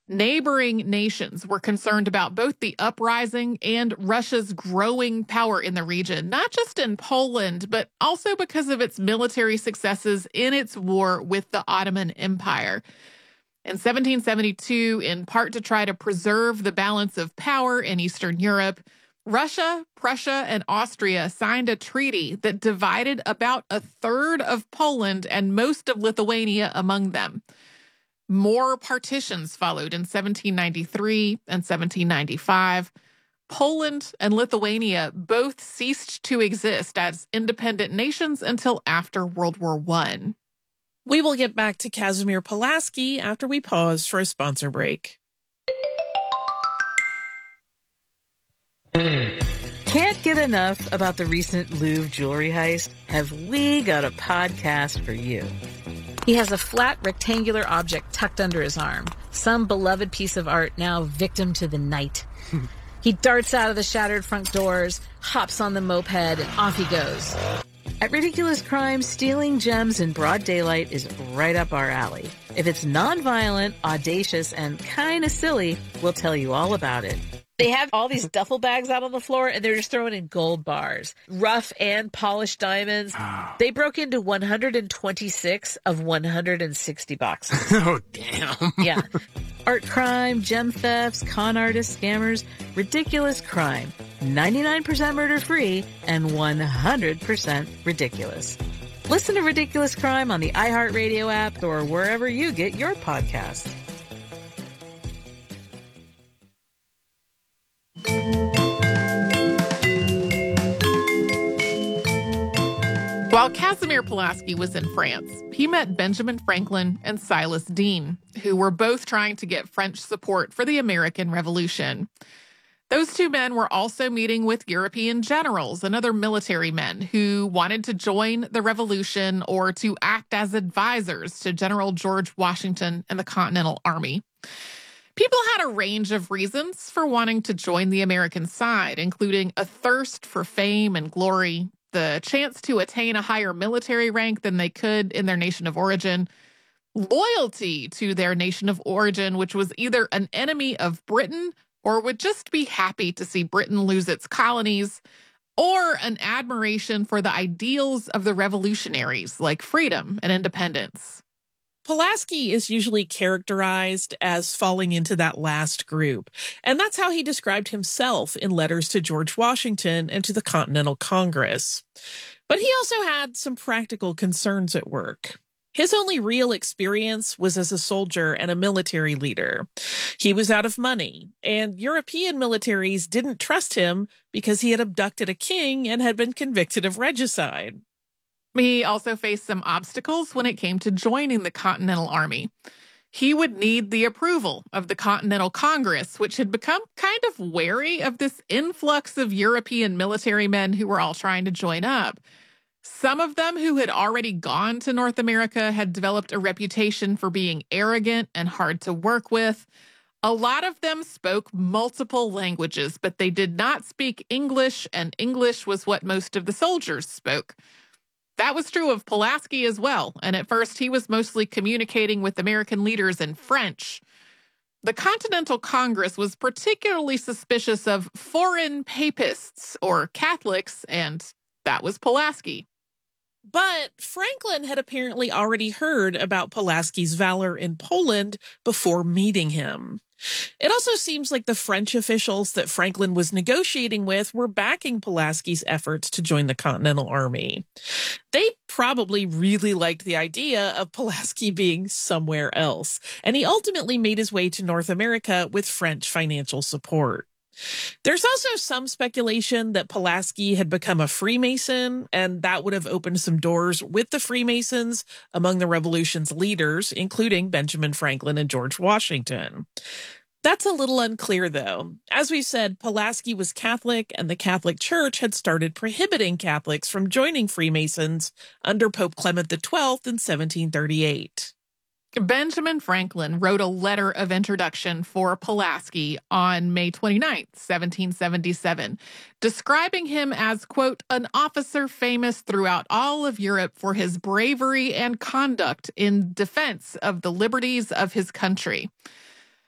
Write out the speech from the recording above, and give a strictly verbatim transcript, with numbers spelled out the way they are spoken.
Neighboring nations were concerned about both the uprising and Russia's growing power in the region, not just in Poland, but also because of its military successes in its war with the Ottoman Empire. In seventeen seventy-two, in part to try to preserve the balance of power in Eastern Europe, Russia, Prussia, and Austria signed a treaty that divided about a third of Poland and most of Lithuania among them. More partitions followed in seventeen ninety-three and seventeen ninety-five. Poland and Lithuania both ceased to exist as independent nations until after World War One. We will get back to Kazimir Pulaski after we pause for a sponsor break. Can't get enough about the recent Louvre jewelry heist? Have we got a podcast for you? He has a flat, rectangular object tucked under his arm. Some beloved piece of art now victim to the night. He darts out of the shattered front doors, hops on the moped, and off he goes. At Ridiculous Crime, stealing gems in broad daylight is right up our alley. If it's non-violent, audacious, and kind of silly, we'll tell you all about it. They have all these duffel bags out on the floor, and they're just throwing in gold bars. Rough and polished diamonds. They broke into one hundred twenty-six of one hundred sixty boxes. Oh, damn. Yeah. Art crime, gem thefts, con artists, scammers, ridiculous crime. ninety-nine percent murder-free and one hundred percent ridiculous. Listen to Ridiculous Crime on the iHeartRadio app or wherever you get your podcasts. While Kazimir Pulaski was in France, he met Benjamin Franklin and Silas Deane, who were both trying to get French support for the American Revolution. Those two men were also meeting with European generals and other military men who wanted to join the revolution or to act as advisors to General George Washington and the Continental Army. People had a range of reasons for wanting to join the American side, including a thirst for fame and glory, the chance to attain a higher military rank than they could in their nation of origin, loyalty to their nation of origin, which was either an enemy of Britain or would just be happy to see Britain lose its colonies, or an admiration for the ideals of the revolutionaries like freedom and independence. Pulaski is usually characterized as falling into that last group, and that's how he described himself in letters to George Washington and to the Continental Congress. But he also had some practical concerns at work. His only real experience was as a soldier and a military leader. He was out of money, and European militaries didn't trust him because he had abducted a king and had been convicted of regicide. He also faced some obstacles when it came to joining the Continental Army. He would need the approval of the Continental Congress, which had become kind of wary of this influx of European military men who were all trying to join up. Some of them who had already gone to North America had developed a reputation for being arrogant and hard to work with. A lot of them spoke multiple languages, but they did not speak English, and English was what most of the soldiers spoke. That was true of Pulaski as well, and at first he was mostly communicating with American leaders in French. The Continental Congress was particularly suspicious of foreign papists or Catholics, and that was Pulaski. But Franklin had apparently already heard about Pulaski's valor in Poland before meeting him. It also seems like the French officials that Franklin was negotiating with were backing Pulaski's efforts to join the Continental Army. They probably really liked the idea of Pulaski being somewhere else, and he ultimately made his way to North America with French financial support. There's also some speculation that Pulaski had become a Freemason, and that would have opened some doors with the Freemasons among the revolution's leaders, including Benjamin Franklin and George Washington. That's a little unclear, though. As we said, Pulaski was Catholic, and the Catholic Church had started prohibiting Catholics from joining Freemasons under Pope Clement the twelfth in seventeen thirty-eight. Benjamin Franklin wrote a letter of introduction for Pulaski on May twenty-ninth, seventeen seventy-seven, describing him as, quote, an officer famous throughout all of Europe for his bravery and conduct in defense of the liberties of his country.